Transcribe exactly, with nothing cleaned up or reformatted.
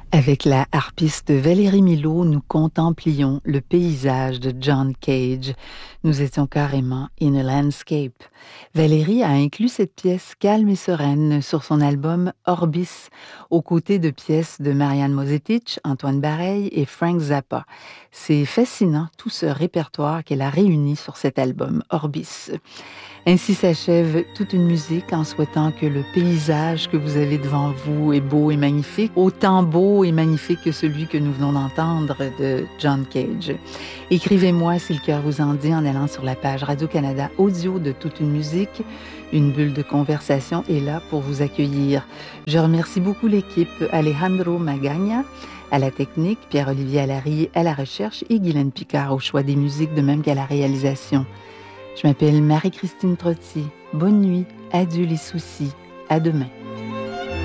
Avec la harpiste Valérie Milot, nous contemplions le paysage de John Cage. Nous étions carrément in a landscape. Valérie a inclus cette pièce calme et sereine sur son album Orbis, aux côtés de pièces de Marianne Mosetich, Antoine Bareil et Frank Zappa. C'est fascinant, tout ce répertoire qu'elle a réuni sur cet album Orbis. Ainsi s'achève toute une musique en souhaitant que le paysage que vous avez devant vous est beau et magnifique, autant beau et magnifique que celui que nous venons d'entendre de John Cage. Écrivez-moi si le cœur vous en dit en allant sur la page Radio-Canada Audio de Toute une musique. Une bulle de conversation est là pour vous accueillir. Je remercie beaucoup l'équipe Alejandro Magagna à la technique, Pierre-Olivier Allary à la recherche et Guylaine Picard au choix des musiques, de même qu'à la réalisation. Je m'appelle Marie-Christine Trottier. Bonne nuit, adieu les soucis, à demain.